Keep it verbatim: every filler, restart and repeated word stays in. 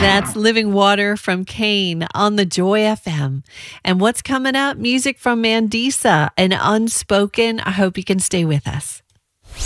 That's Living Water from Kane on the Joy F M. And what's coming up? Music from Mandisa and Unspoken. I hope you can stay with us.